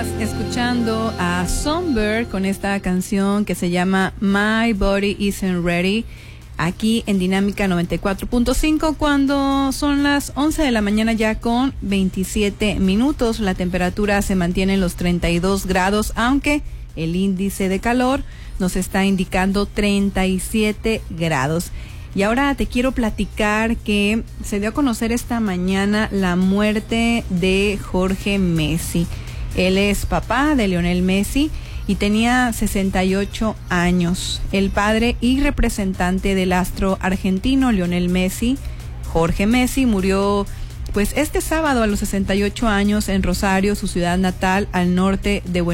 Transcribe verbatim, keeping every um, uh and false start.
Escuchando a Songbird con esta canción que se llama My Body Isn't Ready, aquí en Dinámica noventa y cuatro punto cinco, cuando son las once de la mañana ya con veintisiete minutos. La temperatura se mantiene en los treinta y dos grados, aunque el índice de calor nos está indicando treinta y siete grados. Y ahora te quiero platicar que se dio a conocer esta mañana la muerte de Jorge Messi. Él es papá de Lionel Messi y tenía sesenta y ocho años. El padre y representante del astro argentino Lionel Messi, Jorge Messi, murió pues este sábado a los sesenta y ocho años en Rosario, su ciudad natal, al norte de Buenos Aires.